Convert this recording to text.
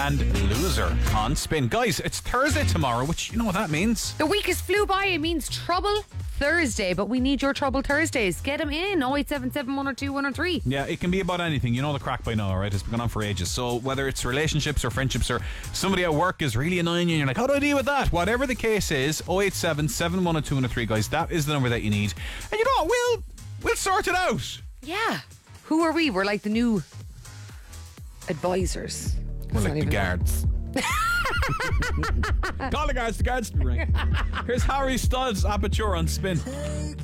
and Loser on Spin. Guys, it's Thursday tomorrow, which you know what that means. The week has flew by. It means Trouble Thursday, but we need your Trouble Thursdays. Get them in 0877 102 103. Yeah, it can be about anything. You know the crack by now, alright? It's been going on for ages. So whether it's relationships or friendships or somebody at work is really annoying you and you're like, how do I deal with that? Whatever the case is, 0877 102 103, guys. That is the number that you need. And you know what? We'll sort it out. Yeah. Who are we? We're like the new advisors. We're like the guards. Call the guards can ring. Here's Harry Styles' Aperture on Spin.